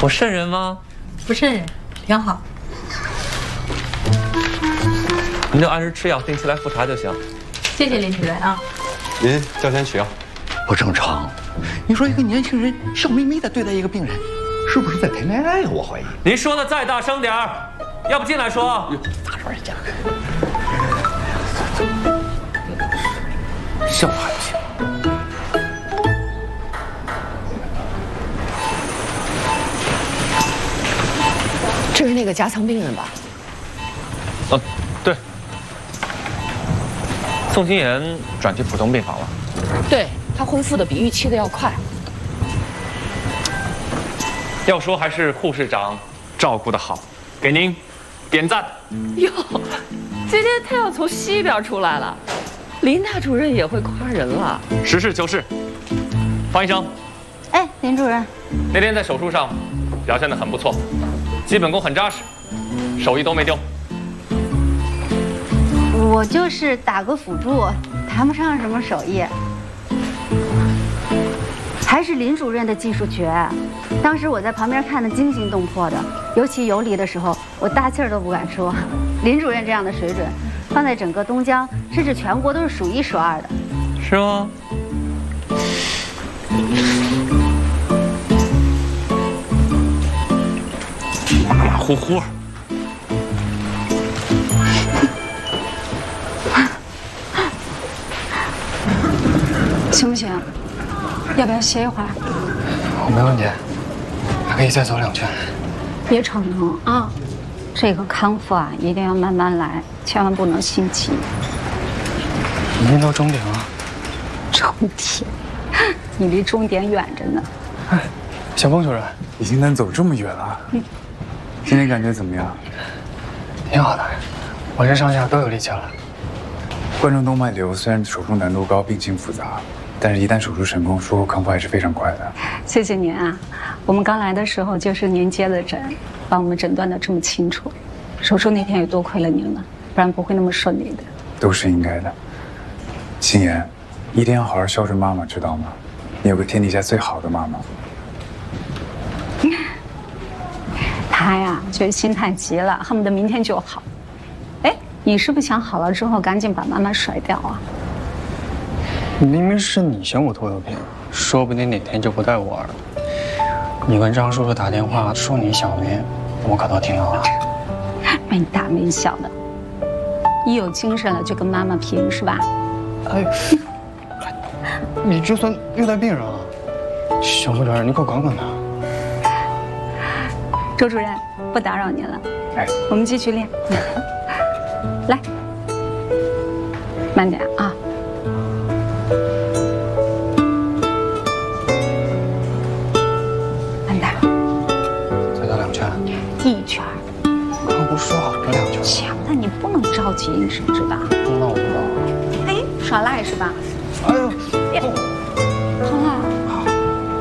我瘆人吗？ 不瘆人，挺好。 您就按时吃药，定期来复查就行。 谢谢林主任啊。 您交钱取药。 不正常。你说一个年轻人笑眯眯地对待一个病人，是不是在谈恋爱呀？我怀疑。 您说的再大声点儿，要不进来说。 大声点讲。 笑话就行。 这是那个加强病人吧？ 对。宋心妍转去普通病房了。 对，她恢复的比预期的要快。 要说还是护士长照顾得好，给您点赞。 哟，今天他要从西边出来了，林大主任也会夸人了。 实事求是。方医生， 哎，林主任， 那天在手术上表现得很不错，基本功很扎实，手艺都没丢。 我就是打个辅助，谈不上什么手艺。还是林主任的技术绝，当时我在旁边看得惊心动魄的，尤其游离的时候，我大气儿都不敢说。林主任这样的水准，放在整个东江甚至全国都是数一数二的。 是吗？马马虎虎。 行不行？要不要歇一会儿？ 我没问题，还可以再走2圈。 别逞能啊！ 这个康复啊，一定要慢慢来，千万不能心急。 已经到终点了。 终点？你离终点远着呢。 哎，小凤主任，已经能走这么远了，今天感觉怎么样？挺好的，浑身上下都有力气了。冠状动脉瘤虽然手术难度高，病情复杂，但是一旦手术成功，术后康复还是非常快的。 谢谢您啊！我们刚来的时候就是您接的诊，把我们诊断的这么清楚。手术那天也多亏了您了，不然不会那么顺利的。 都是应该的。心妍，一定要好好孝顺妈妈，知道吗？你有个天底下最好的妈妈。 他呀，就是心太急了，恨不得明天就好。哎，你是不是想好了之后赶紧把妈妈甩掉啊？ 明明是你嫌我拖油瓶，说不定哪天就不带我了。你跟张叔叔打电话说你小梅，我可都听到了。 没大没小的，一有精神了就跟妈妈拼是吧？ 哎，你这算虐待病人啊！小副主任，你快管管他。 周主任，不打扰您了。 哎， 我们继续练。来，慢点啊。慢点。 再走2圈。 1圈。 刚不说好了2圈？ 强的你不能着急，你知不知道？ 那我不知道。 哎，耍赖是吧？ 哎呦！